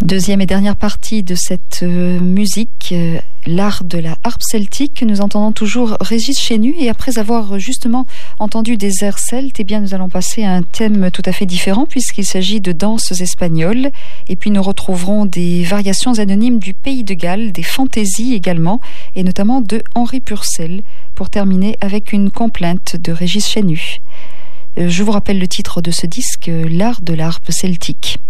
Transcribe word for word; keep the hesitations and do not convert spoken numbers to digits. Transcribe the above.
Deuxième et dernière partie de cette euh, musique, euh, l'art de la harpe celtique. Nous entendons toujours Régis Chenu, et après avoir justement entendu des airs celtes, eh bien nous allons passer à un thème tout à fait différent puisqu'il s'agit de danses espagnoles. Et puis nous retrouverons des variations anonymes du pays de Galles, des fantaisies également, et notamment de Henri Purcell, pour terminer avec une complainte de Régis Chenu. Euh, je vous rappelle le titre de ce disque, l'art de la harpe celtique.